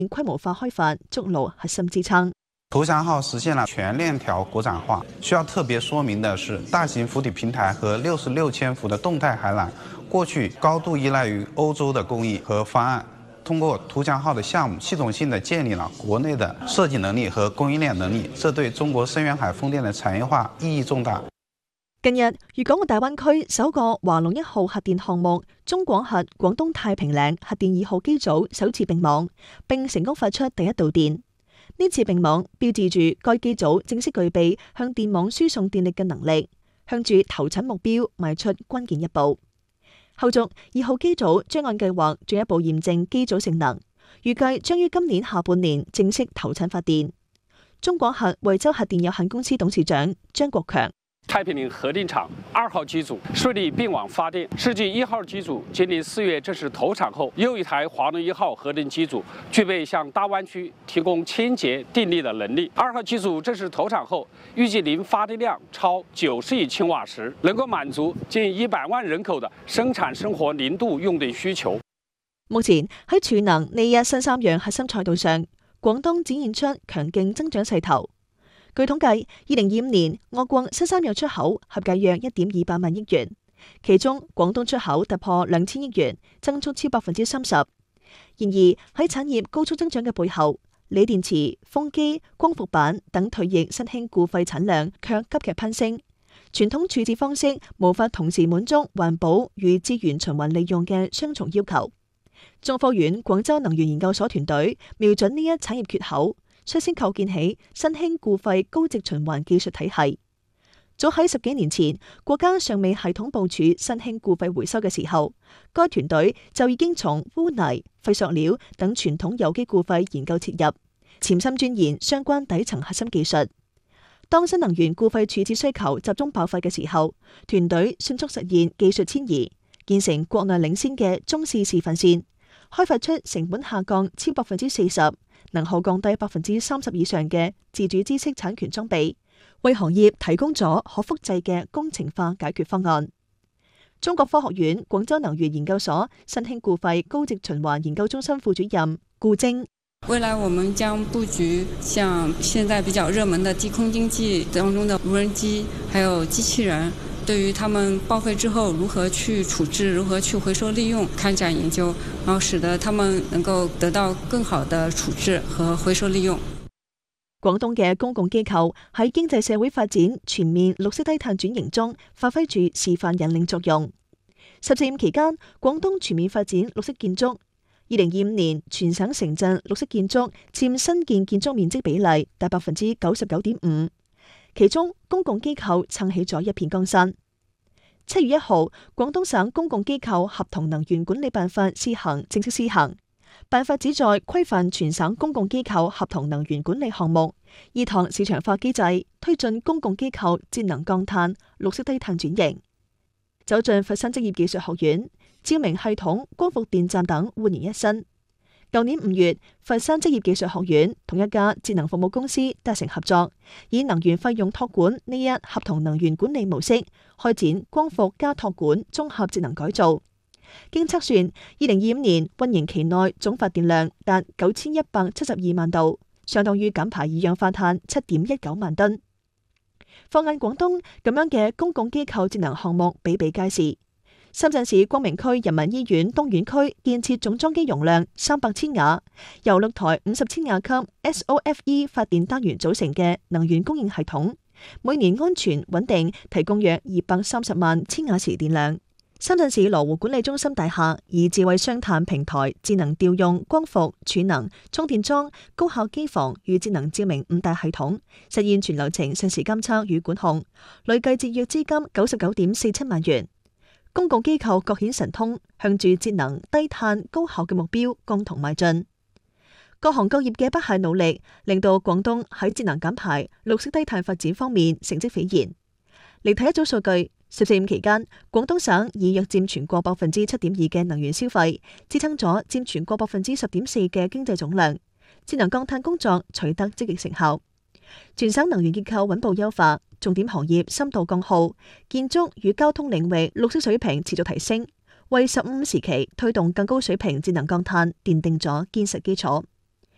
規模化開發築牢核心支撐。 投降號實現了全鏈條國產化。需要特別說明的是，大型浮體平台和66千伏的動態海纜，過去高度依賴於歐洲的工藝和方案。通過圖強號的項目，系統性的建立了國內的設計能力和供應鏈能力，這對中國深遠海風電的產業化意義重大。 近日，粵港澳大灣區首個華龍1號核電項目中廣核廣東太平嶺核電2號機組首次並網，並成功發出第一度電。呢次並網標誌住該機組正式具備向電網輸送電力嘅能力，向住投產目標邁出關鍵一步。後續2號機組將按計劃進一步驗證機組性能，預計將於今年下半年正式投產發電。中廣核惠州核電有限公司董事長張國強： 太平嶺核電廠2號機組順利並網發電，是繼1號機組今年4月正式投產後，又一台華龍1號核電機組具備向大灣區提供清潔電力的能力。2號機組正式投產後，預計年發電量超90億千瓦時，能夠滿足近100萬人口的生產生活年度用電需求。 目前喺儲能呢一新3樣核心賽道上，廣東展現出強勁增長勢頭。據統計，2025年我國新3樣出口合計約1.28萬億元，其中廣東出口突破2000億元，增速超30%。然而喺產業高速增長嘅背後，鋰電池、風機、光伏板等退役新興固廢產量卻急劇攀升，傳統處置方式無法同時滿足環保與資源循環利用嘅雙重要求。中科院廣州能源研究所團隊瞄準呢一產業缺口，率先構建起新興固廢高值循環技術體系。早喺10幾年前，國家尚未系統部署新興固廢回收嘅時候，該團隊就已經從污泥、廢塑料等傳統有機固廢研究切入，潛心鑽研相關底層核心技術。當新能源固廢處置需求集中爆發嘅時候，團隊迅速實現技術遷移，建成國內領先嘅中試示範線，開發出成本下降超40%、能耗降低30%以上嘅自主知識產權裝備，為行業提供咗可複製嘅工程化解決方案。中國科學院廣州能源研究所新興固廢高值循環研究中心副主任顧晶： 未來我們將布局像現在比較熱門的低空經濟當中的無人機，還有機器人，對於他們報廢之後如何去處置、如何去回收利用開展研究，然後使得他們能夠得到更好的處置和回收利用。 廣東嘅公共機構喺經濟社會發展全面綠色低碳轉型中發揮住示範引領作用。14.5期間，廣東全面發展綠色建築。2025年，全省城鎮綠色建築佔新建建築面積比例達99.5%，其中公共機構撐起咗一片江山。7月1號，廣東省公共機構合同能源管理辦法正式施行。辦法旨在規範全省公共機構合同能源管理項目，依託市場化機制，推進公共機構節能降碳、綠色低碳轉型。走進佛山職業技術學院，照明系統、光伏電站等煥然一新。舊年5月，佛山職業技術學院同一家節能服務公司達成合作，以能源費用託管呢一合同能源管理模式，開展光伏加託管綜合節能改造。經測算，2025年運營期內總發電量達9172萬度，相當於減排二氧化碳7.19萬噸。放眼廣東，咁樣嘅公共機構節能項目比比皆是。深圳市光明區人民醫院東院區建設總裝機容量300千瓦，由6台50千瓦級 SOFE 發電單元組成嘅能源供應系統，每年安全穩定提供約230萬千瓦時電量。深圳市羅湖管理中心大廈以智慧雙碳平台、智能調用、光伏、儲能、充電樁、高效機房與智能照明5大系統，實現全流程實時監測與管控，累計節約資金99.47萬元。公共機構各顯神通，向住節能、低碳、高效嘅目標共同邁進。各行各業嘅不懈努力，令到廣東喺節能減排、綠色低碳發展方面成績斐然。嚟睇一組數據。14.5期間，廣東省以約佔全國7.2%嘅能源消費，支撐咗佔全國10.4%嘅經濟總量。節能降碳工作取得積極成效，全省能源結構穩步優化，重點行業深度降耗，建築與交通領域綠色水平持續提升，為15時期推動更高水平節能降碳奠定咗堅實基礎。